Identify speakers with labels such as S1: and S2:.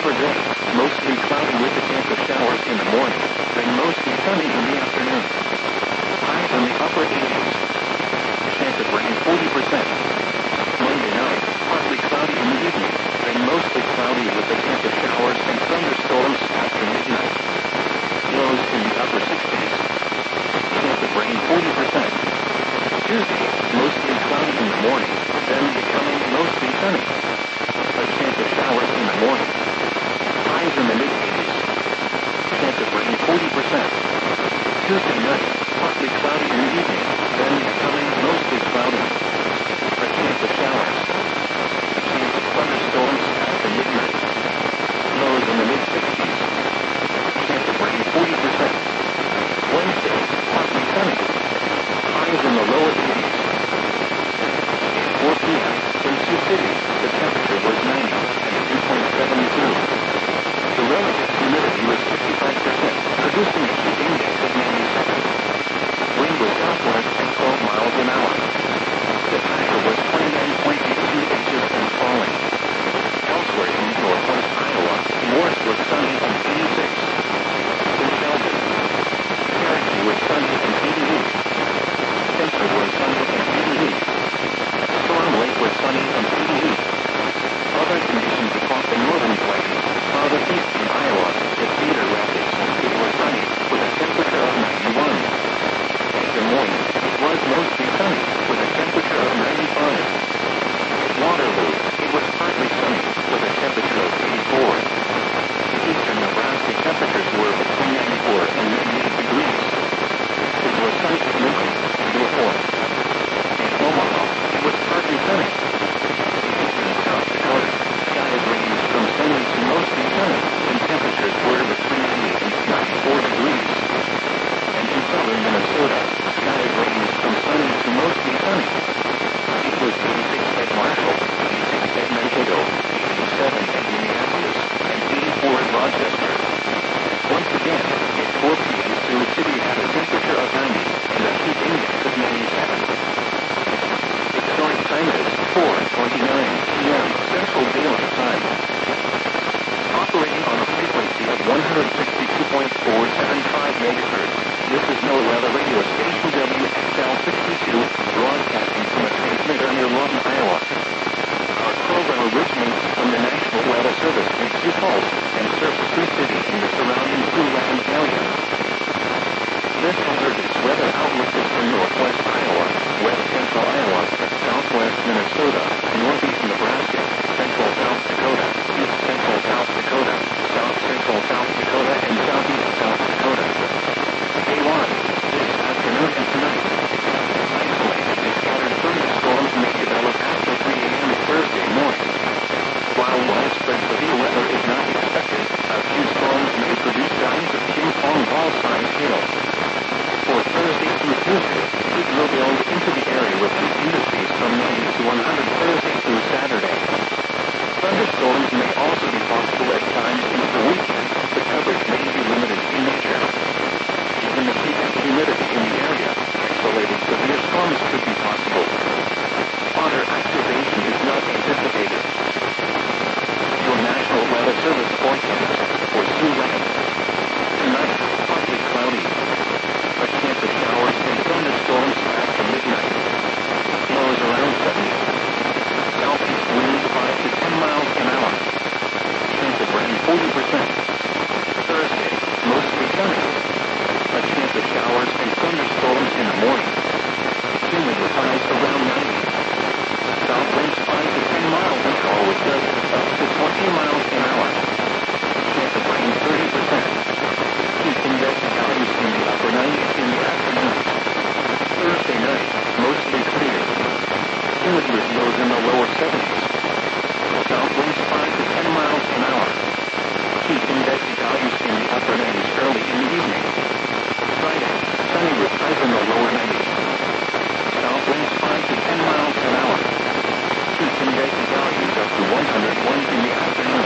S1: Overday, mostly cloudy with a chance of showers in the morning, then mostly sunny in the afternoon. Highs in the upper 80s. Chance of rain 40%. Monday night, partly cloudy in the evening, then mostly cloudy with a chance of showers and thunderstorms after midnight. Lows in the upper 60s. Chance of rain 40%. Tuesday, mostly cloudy in the morning, then becoming mostly sunny. A chance of showers in the morning. Highs in the mid-80s. Chance of rain 40%. Tuesday night, partly cloudy in the evening, then becoming mostly cloudy. A chance of showers. A chance of thunderstorms after midnight. Lows in the mid-60s. Chance of rain 40%. Wednesday, partly sunny. Highs in the lower 80s. At 4 p.m., in Sioux City, the temperature was 90 and dew point 72. The relative humidity was 55%, producing a heat index of 97. Wind was southwest at 12 miles an hour. The factor was 29.82 inches and falling. Elsewhere in northwest Iowa, Morris was sunny and 86. In Sheldon, Cherokee was sunny and 88. Spencer was sunny and 88. Storm Lake was sunny and 88. Other conditions across the northern plains, farther east in Iowa, at Cedar Rapids, it was sunny, with a temperature of 91. At Des Moines, it was mostly sunny, with a temperature of 95. At Waterloo, it was partly sunny, with a temperature of 84. Eastern Nebraska temperatures were between 94 and 98 degrees. It was sunny at Lincoln, Uniform. At Omaha, it was partly sunny. In eastern South Dakota, skies ranged from sunny to mostly sunny, and temperatures were between 88 and 94 degrees. And in southern Minnesota, skies ranged from sunny to mostly sunny. It was 86 at Marshall, 86 at Mankato, 87 at Minneapolis, and 84 at Rochester. Once again, at 4 p.m. Sioux City had a temperature of 90 and a heat index of 97. The starting time is 4:29 p.m. Central Daylight Time. Operating on a frequency of 162.475 MHz, this is NOAA Weather Radio Station WXL-62, broadcasting from a transmitter near Lawton, Iowa. Our program originates from the National Weather Service in Sioux Falls and serves Sioux City and the surrounding Siouxland area. This alert weather outlook is for northwest Iowa, west central Iowa, southwest Minnesota, northeast Nebraska, central South Dakota, east central South Dakota, south central South Dakota, and southeast South Dakota. Day-1, this afternoon and tonight. Isolated and scattered thunderstorms may develop after 3 a.m. Thursday morning. While widespread severe weather is not expected, a few storms may produce signs of ping-pong ball-sized hail. For Thursday through Tuesday, it will build into the area with humidities from 90 to 100 Thursday through Saturday. Thunderstorms may also be possible at times into the weekend, but coverage may be limited in nature. Given the peak of humidity in the area, isolated severe storms could be possible. Water activation is not anticipated. Your National Weather Service forecast for Siouxland,